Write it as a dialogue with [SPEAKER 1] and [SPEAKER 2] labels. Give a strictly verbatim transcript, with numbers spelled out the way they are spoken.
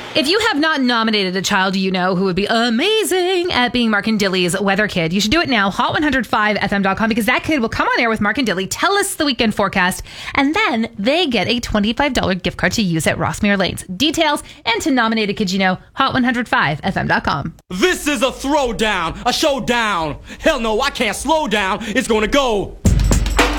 [SPEAKER 1] If you have not nominated a child you know who would be amazing at being Mark and Dilly's weather kid, you should do it now. hot one oh five f m dot com, because that kid will come on air with Mark and Dilly, tell us the weekend forecast, and then they get a twenty-five dollars gift card to use at Rossmere Lanes. Details and to nominate a kid you know, hot one oh five f m dot com.
[SPEAKER 2] This is a throwdown, a showdown. Hell no, I can't slow down. It's gonna go.